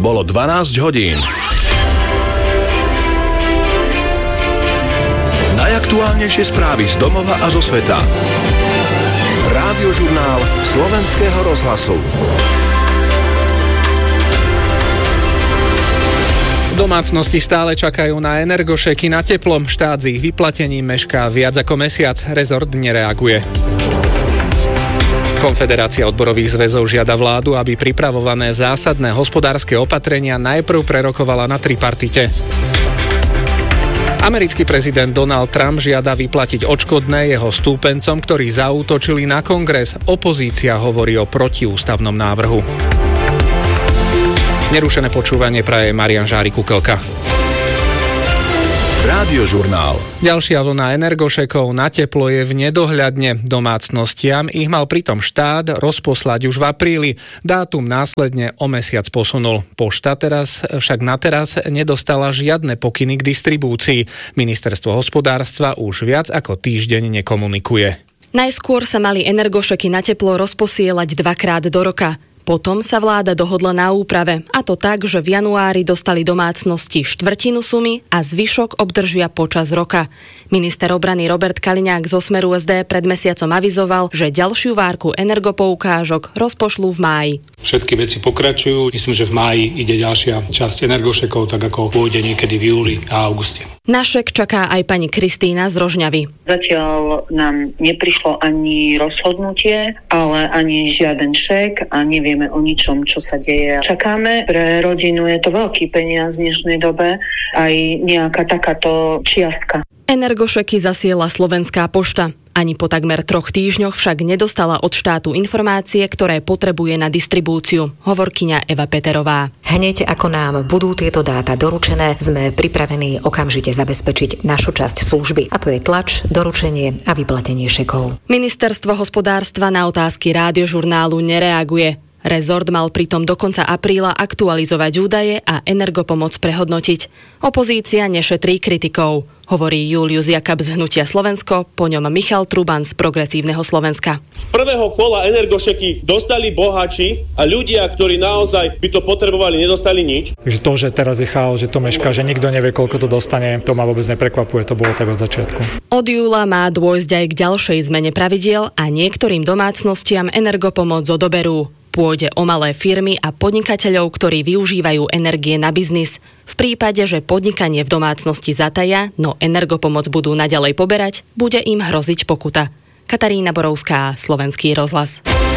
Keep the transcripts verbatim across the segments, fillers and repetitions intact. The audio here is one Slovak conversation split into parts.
bolo dvanásť hodín. Najaktuálnejšie správy z domova a zo sveta. Rádiožurnál Slovenského rozhlasu. Domácnosti stále čakajú na energošeky na teplo. Štát s ich vyplatením mešká viac ako mesiac. Rezort nereaguje. Konfederácia odborových zväzov žiada vládu, aby pripravované zásadné hospodárske opatrenia najprv prerokovala na tripartite. Americký prezident Donald Trump žiada vyplatiť odškodné jeho stúpencom, ktorí zaútočili na kongres. Opozícia hovorí o protiústavnom návrhu. Nerušené počúvanie praje Marián Žári-Kukelka. Rádiožurnál. Ďalšia vlna energošekov na teplo je v nedohľadne. Domácnostiam ich mal pritom štát rozposlať už v apríli. Dátum následne o mesiac posunul. Pošta teraz však na teraz nedostala žiadne pokyny k distribúcii. Ministerstvo hospodárstva už viac ako týždeň nekomunikuje. Najskôr sa mali energošeky na teplo rozposielať dvakrát do roka. Potom sa vláda dohodla na úprave, a to tak, že v januári dostali domácnosti štvrtinu sumy a zvyšok obdržia počas roka. Minister obrany Robert Kaliňák zo Smeru es dé pred mesiacom avizoval, že ďalšiu várku energopoukážok rozpošlú v máji. Všetky veci pokračujú. Myslím, že v máji ide ďalšia časť energošekov, tak ako pôjde niekedy v júli a auguste. Na šek čaká aj pani Kristína z Rožňavy. Zatiaľ nám neprišlo ani rozhodnutie, ale ani žiaden šek a nevieme o ničom, čo sa deje. Čakáme. Pre rodinu je to veľký peniaz v dnešnej dobe, aj nejaká takáto čiastka. Energošeky zasiela Slovenská pošta. Ani po takmer troch týždňoch však nedostala od štátu informácie, ktoré potrebuje na distribúciu, hovorkyňa Eva Peterová. Hneď ako nám budú tieto dáta doručené, sme pripravení okamžite zabezpečiť našu časť služby, a to je tlač, doručenie a vyplatenie šekov. Ministerstvo hospodárstva na otázky Rádiožurnálu nereaguje. Rezort mal pritom do konca apríla aktualizovať údaje a energopomoc prehodnotiť. Opozícia nešetrí kritikov, hovorí Julius Jakab z Hnutia Slovensko, po ňom Michal Truban z Progresívneho Slovenska. Z prvého kola energošeky dostali bohači a ľudia, ktorí naozaj by to potrebovali, nedostali nič. Takže to, že teraz je chaos, že to mešká, že nikto nevie, koľko to dostane, to ma vôbec neprekvapuje, to bolo tak od začiatku. Od júla má dôjsť aj k ďalšej zmene pravidiel a niektorým domácnostiam energopomoc odoberú. Pôjde o malé firmy a podnikateľov, ktorí využívajú energie na biznis. V prípade, že podnikanie v domácnosti zataja, no energopomoc budú naďalej poberať, bude im hroziť pokuta. Katarína Borovská, Slovenský rozhlas.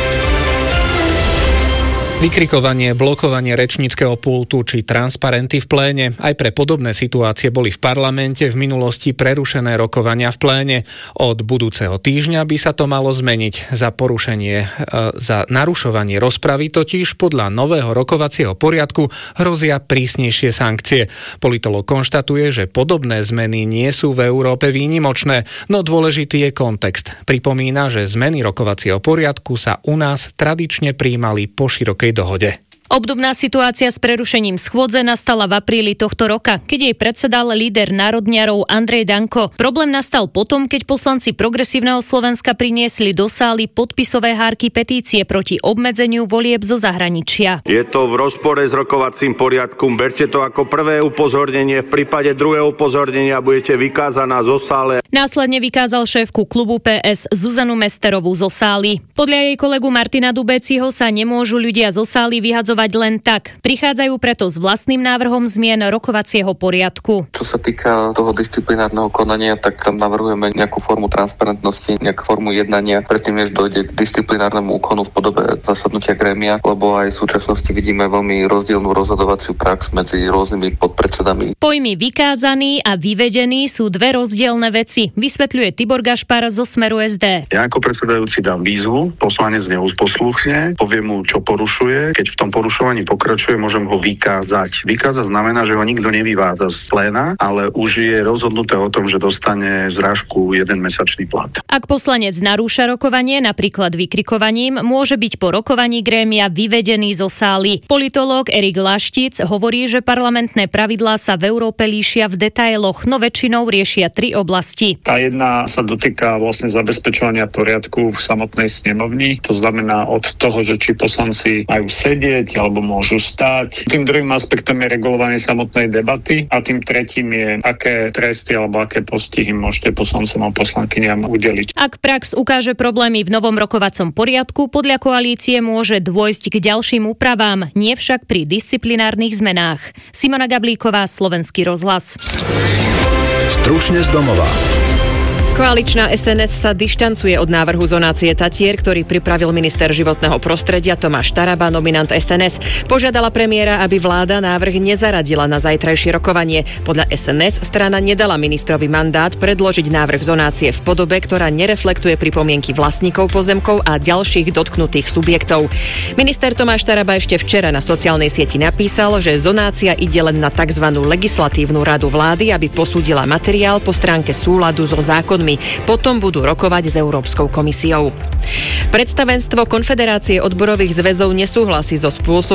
Vykrikovanie, blokovanie rečníckeho pultu či transparenty v pléne. Aj pre podobné situácie boli v parlamente v minulosti prerušené rokovania v pléne. Od budúceho týždňa by sa to malo zmeniť. Za porušenie, e, za narušovanie rozpravy totiž podľa nového rokovacieho poriadku hrozia prísnejšie sankcie. Politológ konštatuje, že podobné zmeny nie sú v Európe výnimočné, no dôležitý je kontext. Pripomína, že zmeny rokovacieho poriadku sa u nás tradične prijímali po širokej dohode. Obdobná situácia s prerušením schôdze nastala v apríli tohto roka, keď jej predsedal líder národniarov Andrej Danko. Problém nastal potom, keď poslanci Progresívneho Slovenska priniesli do sály podpisové hárky petície proti obmedzeniu volieb zo zahraničia. Je to v rozpore s rokovacím poriadkom. Berte to ako prvé upozornenie. V prípade druhého upozornenia budete vykázaná zo sále. Následne vykázal šéfku klubu pé es Zuzanu Mesterovú zo sály. Podľa jej kolegu Martina Dubeciho sa nemôžu ľudia zo sály vyhadzovať len tak. Prichádzajú preto s vlastným návrhom zmien rokovacieho poriadku. Čo sa týka toho disciplinárneho konania, tak tam navrhujeme nejakú formu transparentnosti, nejakú formu jednania, predtým než dojde k disciplinárnemu úkonu v podobe zasadnutia grémia, lebo aj v súčasnosti vidíme veľmi rozdielnú rozhodovaciu prax medzi rôznymi podpredsedami. Pojmy vykázaný a vyvedený sú dve rozdielne veci, vysvetľuje Tibor Gašpar zo Smeru es dé. Ja ako predsedajúci dám výzvu, poslanec neusposlúchne, poviem mu, čo porušuje, keď v tom porušovaní pokračuje, môžem ho vykázať. Vykázať znamená, že ho nikto nevyvádza z pléna, ale už je rozhodnuté o tom, že dostane zrážku jeden mesačný plat. Ak poslanec narúša rokovanie, napríklad vykrikovaním, môže byť po rokovaní grémia vyvedený zo sály. Politológ Erik Laštic hovorí, že parlamentné pravidlá sa v Európe líšia v detailoch, no väčšinou riešia tri oblasti. Tá jedna sa dotýka vlastne zabezpečovania poriadku v samotnej snemovni. To znamená od toho, že či poslanci majú sedieť, stať alebo môžu stať. Tým druhým aspektom je regulovanie samotnej debaty a tým tretím je, aké tresty alebo aké postihy môžete poslancom a poslankyniam udeliť. Ak prax ukáže problémy v novom rokovacom poriadku, podľa koalície môže dôjsť k ďalším úpravám, nie však pri disciplinárnych zmenách. Simona Gablíková, Slovenský rozhlas. Stručne z domova. Koaličná es en es sa dištancuje od návrhu zonácie Tatier, ktorý pripravil minister životného prostredia Tomáš Taraba, nominant es en es. Požiadala premiéra, aby vláda návrh nezaradila na zajtrajšie rokovanie. Podľa es en es strana nedala ministrovi mandát predložiť návrh zonácie v podobe, ktorá nereflektuje pripomienky vlastníkov pozemkov a ďalších dotknutých subjektov. Minister Tomáš Taraba ešte včera na sociálnej sieti napísal, že zonácia ide len na tzv. Legislatívnu radu vlády, aby posúdila materiál po stránke súladu so zákonmi. Potom budú rokovať s Európskou komisiou. Predstavenstvo Konfederácie odborových zväzov nesúhlasí so spôsobom,